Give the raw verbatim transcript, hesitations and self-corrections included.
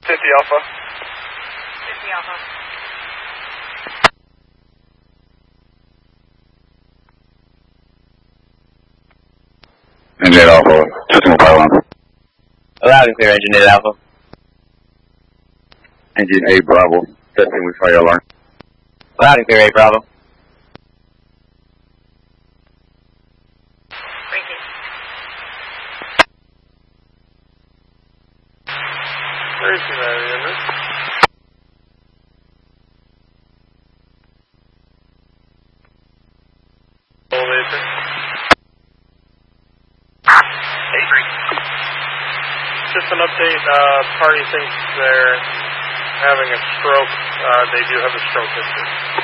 fifty Alpha. fifty Alpha. Engine eight Alpha, system pilot. Loud and clear, engine eight Alpha. Engine eight Bravo, testing with fire alarm. Loud and clear, eight Bravo. Breaking. Racing area, Emirates. Elevator. A three. Just an update, uh, party thinks they're having a stroke. Uh, they do have a stroke history.